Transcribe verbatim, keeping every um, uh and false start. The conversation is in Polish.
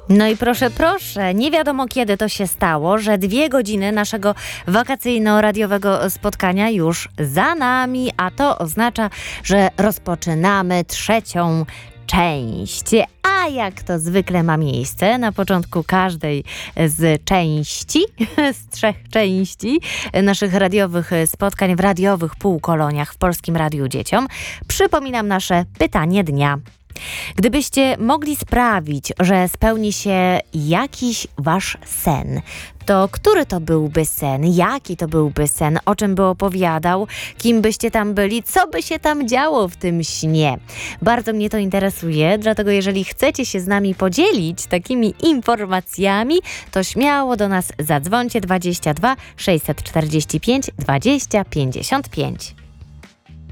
No i proszę, proszę, nie wiadomo kiedy to się stało, że dwie godziny naszego wakacyjno-radiowego spotkania już za nami, a to oznacza, że rozpoczynamy trzecią część. A jak to zwykle ma miejsce na początku każdej z części, z trzech części naszych radiowych spotkań w radiowych półkoloniach w Polskim Radiu Dzieciom, przypominam nasze pytanie dnia. Gdybyście mogli sprawić, że spełni się jakiś wasz sen, to który to byłby sen? Jaki to byłby sen? O czym by opowiadał? Kim byście tam byli? Co by się tam działo w tym śnie? Bardzo mnie to interesuje, dlatego jeżeli chcecie się z nami podzielić takimi informacjami, to śmiało do nas zadzwońcie dwadzieścia dwa sześćset czterdzieści pięć dwadzieścia pięćdziesiąt pięć.